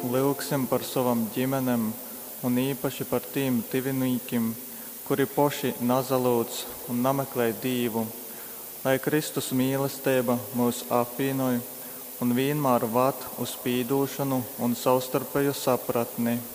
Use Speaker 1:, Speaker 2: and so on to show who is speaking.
Speaker 1: lūgsim par savam ģimenem un īpaši par tiem tuvinīkiem, kuri poši nazalūdz un nameklē Dievu, lai Kristus mīlestība mūs apvienoja un vienmēr vad uz pīdūšanu un savstarpēju sapratni.